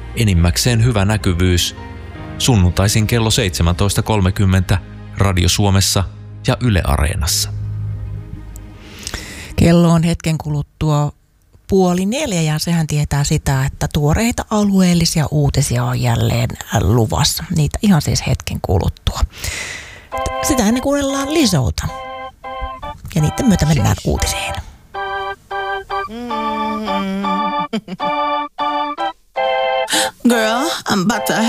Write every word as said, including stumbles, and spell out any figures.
enimmäkseen hyvä näkyvyys. Sunnuntaisin kello seitsemäntoista kolmekymmentä Radio Suomessa ja Yle Areenassa. Kello on hetken kuluttua puoli neljä ja sehän tietää sitä, että tuoreita alueellisia uutisia on jälleen luvassa. Niitä ihan siis hetken kuluttua. Sitä ennen kuunnellaan Lizouta. Ja niiden myötä mennään uutisiin. Girl, I'm about to